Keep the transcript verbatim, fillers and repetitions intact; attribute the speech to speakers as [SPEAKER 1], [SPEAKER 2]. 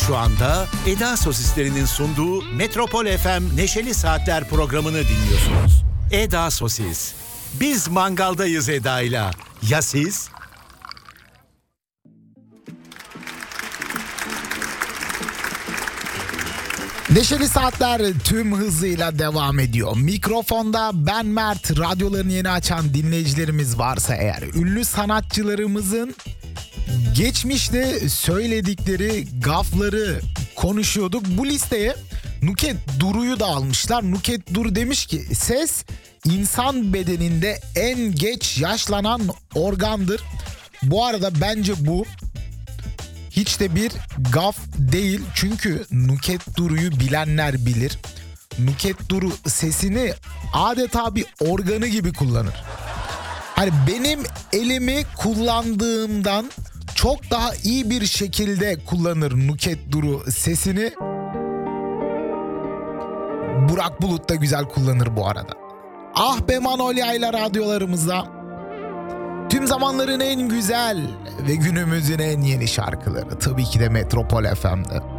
[SPEAKER 1] Şu anda Eda Sosislerinin sunduğu Metropol F M Neşeli Saatler programını dinliyorsunuz. Eda Sosis. Biz mangaldayız Eda'yla. Ya siz?
[SPEAKER 2] Neşeli Saatler tüm hızıyla devam ediyor. Mikrofonda ben Mert. Radyolarını yeni açan dinleyicilerimiz varsa eğer, ünlü sanatçılarımızın geçmişte söyledikleri gafları konuşuyorduk. Bu listeye Nükhet Duru'yu da almışlar. Nükhet Duru demiş ki ses insan bedeninde en geç yaşlanan organdır. Bu arada bence bu hiç de bir gaf değil. Çünkü Nükhet Duru'yu bilenler bilir. Nükhet Duru sesini adeta bir organı gibi kullanır. Hani benim elimi kullandığımdan çok daha iyi bir şekilde kullanır Nükhet Duru sesini. Burak Bulut da güzel kullanır bu arada. Ah be Manolya ile radyolarımızda tüm zamanların en güzel ve günümüzün en yeni şarkıları tabii ki de Metropol F M'de.